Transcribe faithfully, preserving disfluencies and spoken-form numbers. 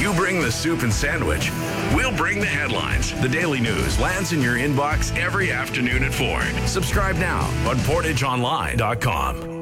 You bring the soup and sandwich. We'll bring the headlines. The Daily News lands in your inbox every afternoon at four. Subscribe now on portage online dot com.